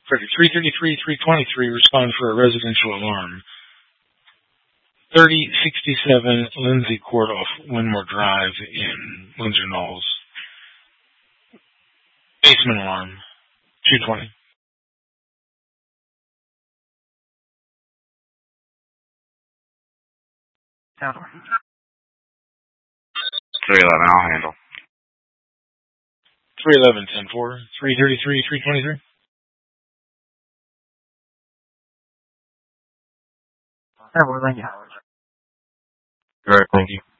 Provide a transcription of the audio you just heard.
Perfect. 333-323, respond for a residential alarm. 3067 Lindsay Court off Winmore Drive in Windsor Knolls. Basement alarm. 220. Sound. 311, I'll handle. 311, 10-4. 333-323. All right, well, thank you. All right, thank you.